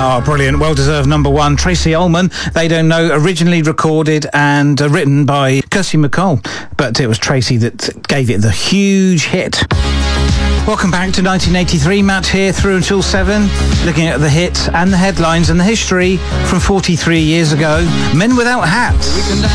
Oh, brilliant. Well-deserved number one. Tracy Ullman, They Don't Know, originally recorded and written by Kirsty MacColl, but it was Tracy that gave it the huge hit. Welcome back to 1983. Matt here through until 7, looking at the hits and the headlines and the history from 43 years ago. Men Without Hats.